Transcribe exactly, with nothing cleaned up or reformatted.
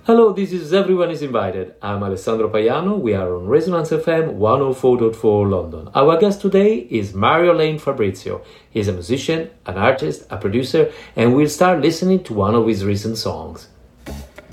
Hello, this is Everyone is Invited. I'm Alessandro Paiano. We are on Resonance F M one oh four point four London. Our guest today is Mario Lane Fabrizio. He's a musician, an artist, a producer, and we'll start listening to one of his recent songs.